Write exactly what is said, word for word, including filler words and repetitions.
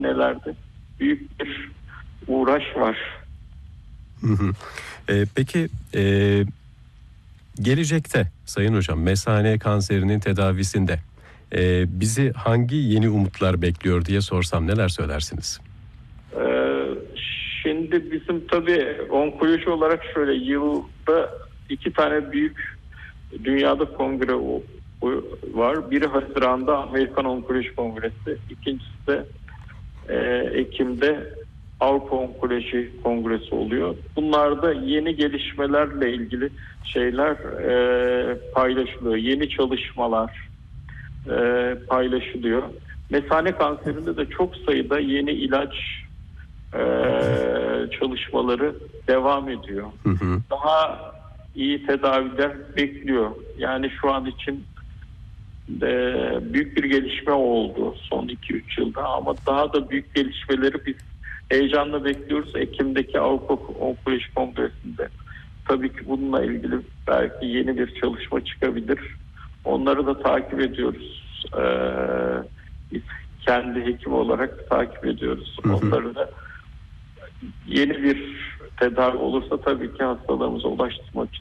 nelerde büyük bir uğraş var. Hı hı. Ee, peki e, gelecekte Sayın Hocam mesane kanserinin tedavisinde e, bizi hangi yeni umutlar bekliyor diye sorsam neler söylersiniz? Ee, şimdi bizim tabii onkoloji olarak şöyle yılda iki tane büyük dünyada kongre o- o- var. Biri Haziran'da Amerikan Onkoloji Kongresi, ikincisi de e, Ekim'de Avrupa Onkoloji Kongresi oluyor. Bunlarda yeni gelişmelerle ilgili şeyler e, paylaşılıyor. Yeni çalışmalar e, paylaşılıyor. Mesane kanserinde de çok sayıda yeni ilaç e, çalışmaları devam ediyor. Hı hı. Daha iyi tedaviler bekliyor. Yani şu an için de büyük bir gelişme oldu son iki üç yılda ama daha da büyük gelişmeleri biz heyecanla bekliyoruz. Ekim'deki Avrupa Onkoloji Kongresi'nde tabii ki bununla ilgili belki yeni bir çalışma çıkabilir. Onları da takip ediyoruz. Ee, biz kendi hekim olarak takip ediyoruz. Hı hı. Onları da yeni bir tedavi olursa tabii ki hastalarımıza ulaştırmak için